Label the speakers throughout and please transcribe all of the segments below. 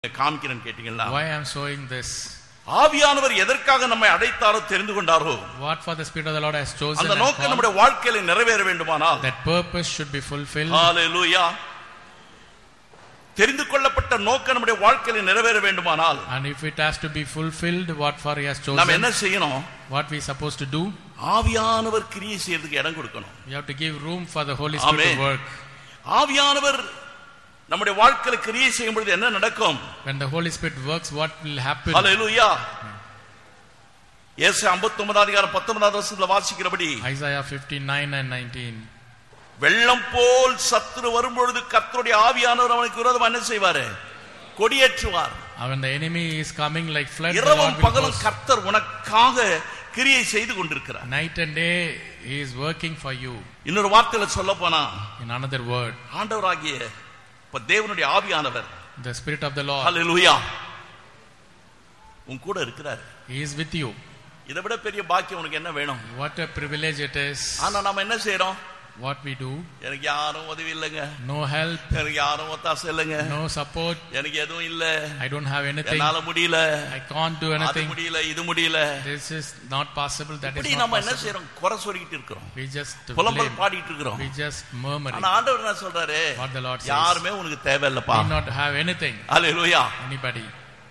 Speaker 1: காமிக்கிறேன் கேட்டீங்களா?
Speaker 2: Why I am showing this?
Speaker 1: ஆவியானவர் எதற்காக நம்மை அழைத்தாரோ தெரிந்து கொண்டாரோ,
Speaker 2: What for the Spirit of the Lord has chosen
Speaker 1: அந்த நோக்கம் நம்முடைய வாழ்க்கையில நிறைவேற வேண்டுமானால்,
Speaker 2: that purpose should be fulfilled.
Speaker 1: ஹalleluya. தெரிந்து கொள்ளப்பட்ட நோக்கம் நம்முடைய வாழ்க்கையில நிறைவேற வேண்டுமானால்,
Speaker 2: And if it has to be fulfilled, what for he has chosen,
Speaker 1: நாம் என்ன செய்யணும்?
Speaker 2: what we supposed to do?
Speaker 1: ஆவியானவர் கிரியை செய்யறதுக்கு இடம் கொடுக்கணும்.
Speaker 2: We have to give room for the Holy Spirit to work.
Speaker 1: ஆவியானவர் நம்முடைய வாழ்க்கையில கிரியை செய்யும் பொழுது என்ன நடக்கும்?
Speaker 2: When the Holy Spirit works, what will happen?
Speaker 1: ஹalleluya. ஏசாயா 59 அதிகாரம் 19வது வசனத்துல வாசிக்கிறபடி,
Speaker 2: Isaiah 59 and 19.
Speaker 1: வெள்ளம் போல் சத்துரு வரும்பொழுது கர்த்தருடைய ஆவியானவர் அவனுக்கு விரோதமா என்ன செய்வாரு? கொடியேற்றுவார்.
Speaker 2: When the enemy is coming like flood,
Speaker 1: இரவும் பகலும் கர்த்தர் உனக்காக கிரியை செய்து கொண்டிருக்கிறார்.
Speaker 2: Night and day he is working for you.
Speaker 1: இன்னொரு வார்த்தையில சொல்ல போனா,
Speaker 2: In another word,
Speaker 1: ஆண்டவராகிய தேவனுடைய ஆவியானவர்,
Speaker 2: the Spirit of the Lord,
Speaker 1: ஹalleluya, உன் கூட இருக்கிறார்.
Speaker 2: he is with you.
Speaker 1: இதை விட பெரிய பாக்கியம் உனக்கு என்ன வேணும்?
Speaker 2: What a privilege it is.
Speaker 1: ஆனா நாம என்ன செய்றோம்?
Speaker 2: What we do,
Speaker 1: எனக்கு யாரும் உதவி இல்லைங்க,
Speaker 2: no help,
Speaker 1: எனக்கு யாரும் ஒத்தாசை இல்லைங்க,
Speaker 2: no support,
Speaker 1: எனக்கு எதுவும் இல்ல,
Speaker 2: I don't have anything,
Speaker 1: என்னால முடியல,
Speaker 2: I can't do
Speaker 1: அது
Speaker 2: anything,
Speaker 1: முடியல, இது முடியல,
Speaker 2: this is not possible, that is
Speaker 1: இப்படி
Speaker 2: not
Speaker 1: நாம என்ன
Speaker 2: possible.
Speaker 1: செய்றோம்? குறை சொல்லிட்டு இருக்கோம்,
Speaker 2: We just
Speaker 1: புலம்பல்
Speaker 2: blame,
Speaker 1: பாடிட்டு இருக்கோம்.
Speaker 2: we just murmur.
Speaker 1: ஆனா ஆண்டவர் என்ன சொல்றாரு?
Speaker 2: What the Lord says,
Speaker 1: யாருமே உனக்கு தேவையில்லப்பா.
Speaker 2: we not have anything,
Speaker 1: hallelujah.
Speaker 2: anybody.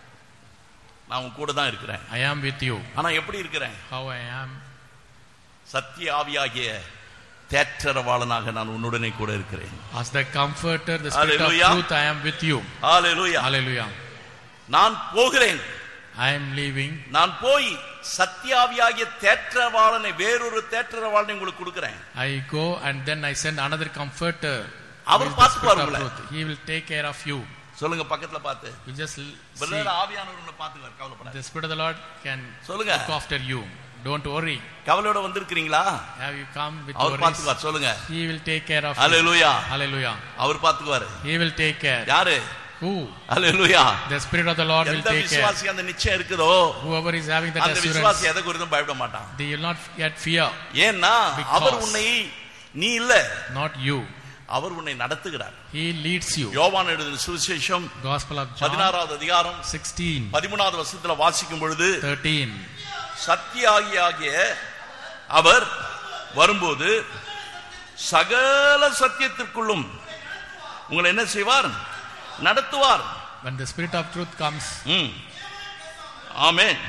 Speaker 1: நான் உன் கூட தான் இருக்கிறேன்.
Speaker 2: I am with you.
Speaker 1: ஆனா எப்படி இருக்கிறேன்?
Speaker 2: How I am?
Speaker 1: சத்திய ஆவியாகிய தேற்றரவாளனாக நான் உன்னுடனே கூட இருக்கிறேன்.
Speaker 2: As the comforter, the Spirit
Speaker 1: Hallelujah.
Speaker 2: of truth, I am with you.
Speaker 1: Hallelujah.
Speaker 2: Hallelujah.
Speaker 1: நான் போகிறேன்,
Speaker 2: I am leaving.
Speaker 1: நான் போய் சத்தியாவியாகிய தேற்றரவாளனை, வேறொரு தேற்றரவாளனை உங்களுக்கு கொடுக்கிறேன்.
Speaker 2: I go and then I send another comforter.
Speaker 1: அவர் பார்த்துப்பார் உங்களை.
Speaker 2: He will take care of you.
Speaker 1: சொல்லுங்க பக்கத்துல பார்த்து,
Speaker 2: You just
Speaker 1: பிரதர்
Speaker 2: see,
Speaker 1: ஆவியானவர் உங்களை பார்த்துக்குவார், கவலைப்படாத.
Speaker 2: the Spirit of the Lord can
Speaker 1: சொல்லுங்க.
Speaker 2: look after you. Don't worry.
Speaker 1: கவலையோட வந்திருக்கீங்களா?
Speaker 2: Have you come with
Speaker 1: our
Speaker 2: worries?
Speaker 1: பார்த்துக்குவார். சொல்லுங்க.
Speaker 2: He will take care of you.
Speaker 1: Hallelujah.
Speaker 2: Hallelujah.
Speaker 1: Our பார்த்துக்குவார்.
Speaker 2: He will take care.
Speaker 1: யாரு?
Speaker 2: Who?
Speaker 1: Hallelujah.
Speaker 2: The Spirit of the Lord will
Speaker 1: எந்த
Speaker 2: take care.
Speaker 1: விசுவாசி அந்த நிச்சயம் இருக்குதோ,
Speaker 2: Whoever is having that
Speaker 1: அந்த
Speaker 2: assurance,
Speaker 1: விசுவாசி எதை குறித்தும் பயப்பட மாட்டான்.
Speaker 2: they will not get fear.
Speaker 1: ஏன்னா அவர் உன்னை, நீ இல்ல,
Speaker 2: Not you.
Speaker 1: அவர் உன்னை நடத்துகிறார்.
Speaker 2: He leads you.
Speaker 1: யோவான் எழுதின சுவிசேஷம்
Speaker 2: Gospel of John
Speaker 1: 16வது அதிகாரம்
Speaker 2: 16,
Speaker 1: 13வது வசனத்துல வாசிக்கும் பொழுது,
Speaker 2: 13.
Speaker 1: சத்தியாகிய அவர் வரும்போது சகல சத்தியத்திற்குள்ளும் உங்களை என்ன செய்வார்? நடத்துவார்.
Speaker 2: When the Spirit of truth comes,
Speaker 1: ஆமென்.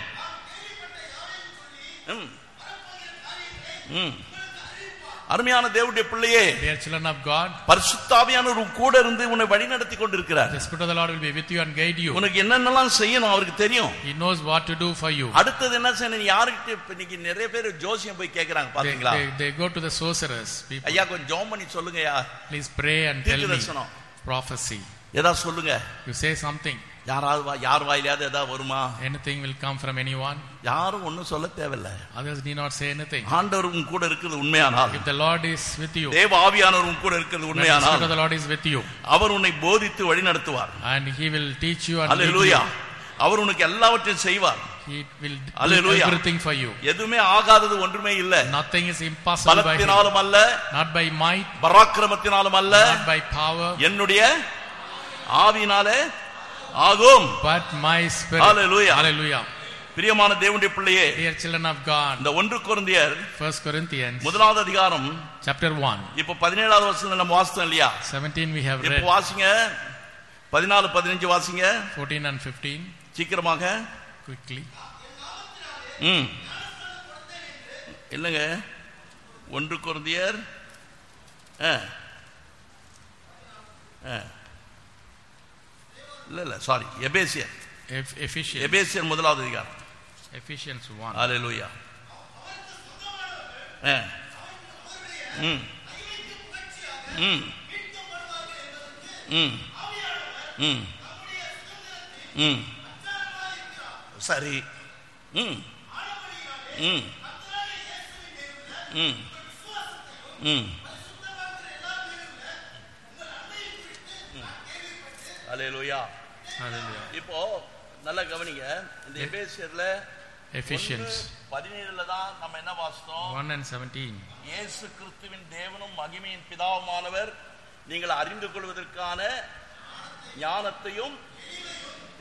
Speaker 1: அருமையான தேவனுடைய பிள்ளையே,
Speaker 2: dear children of God,
Speaker 1: பரிசுத்த ஆவியானவர் கூட இருந்து உன்னை வழி நடத்தி கொண்டிருக்கிறார்.
Speaker 2: the Spirit of the Lord will be with you and guide you.
Speaker 1: உனக்கு என்னென்னலாம் செய்யணும் அவருக்கு தெரியும்.
Speaker 2: He knows what to do for you.
Speaker 1: அடுத்தது என்ன செய்யணும்? யாருக்கிட்ட இன்னைக்கு நிறைய பேர் ஜோசியம் போய் கேக்குறாங்க பாத்தீங்களா?
Speaker 2: They go to the sorcerers. People,
Speaker 1: ஐயா கொஞ்சம் ஜெபம் பண்ணி சொல்லுங்கயா,
Speaker 2: please pray and tell me
Speaker 1: தீர்க்கதரிசனம்,
Speaker 2: prophecy.
Speaker 1: ஏதா சொல்லுங்க.
Speaker 2: You say something.
Speaker 1: யார் வாயிலாவது ஏதா வருமா?
Speaker 2: Anything will come from anyone.
Speaker 1: யாரும் ஒண்ணும் சொல்ல தேவையில்லை.
Speaker 2: Others need not say anything.
Speaker 1: ஆண்டவர் உன் கூட இருக்கிறது உண்மையானால்,
Speaker 2: If the Lord is with you,
Speaker 1: தேவ ஆவியானவர் உன் கூட இருக்கிறது
Speaker 2: when the Spirit
Speaker 1: உண்மையானால்,
Speaker 2: of the Lord is with you,
Speaker 1: அவர் உன்னை போதித்து வழி நடத்துவார்.
Speaker 2: and He will teach you and lead
Speaker 1: hallelujah.
Speaker 2: you.
Speaker 1: அவர் உனக்கு எல்லாவற்றையும் செய்வார்.
Speaker 2: He will do
Speaker 1: Hallelujah.
Speaker 2: everything for you.
Speaker 1: எதுவுமே ஆகாதது ஒன்றுமே இல்ல.
Speaker 2: Nothing is impossible by Him.
Speaker 1: பலத்தினாலும் அல்ல,
Speaker 2: Not by might,
Speaker 1: பராக்கிரமத்தினாலும் அல்ல,
Speaker 2: not by power,
Speaker 1: என்னுடைய ஆவியினாலே ஆகும்.
Speaker 2: but my Spirit.
Speaker 1: Hallelujah.
Speaker 2: Hallelujah.
Speaker 1: பிரியமான தேவனுடைய பிள்ளையே,
Speaker 2: Dear children of God,
Speaker 1: இந்த 1 கொரிந்தியர்
Speaker 2: 1 Corinthians
Speaker 1: முதலாவது அதிகாரம்
Speaker 2: chapter 1,
Speaker 1: இப்ப 17வது வசனத்துல நம்ம வாசித்தோம் இல்லையா?
Speaker 2: 17 we have
Speaker 1: இப்ப
Speaker 2: read.
Speaker 1: வாசிங்க, 14 15 வாசிங்க
Speaker 2: 14 and 15
Speaker 1: சீக்கிரமாக.
Speaker 2: quickly.
Speaker 1: இல்லங்க, 1 கொரிந்தியர் இல்ல சாரி, எபேசியர்.
Speaker 2: Ephesians.
Speaker 1: எபேசியர் முதலாவது அதிகாரம்.
Speaker 2: Ephesians 1.
Speaker 1: ஹalleluya. சரி. ஹalleluya.
Speaker 2: Hallelujah.
Speaker 1: இப்போ நல்லா கவனிங்க, இந்த எபேசியர்ல
Speaker 2: Ephesians
Speaker 1: 17ல தான் நம்ம என்ன வாசித்தோம்?
Speaker 2: 1 and 17.
Speaker 1: இயேசு கிறிஸ்துவின் தேவனும் மகிமையின் பிதாவுமானவர் நீங்கள் அறிந்து கொள்வதற்கான ஞானத்தையும்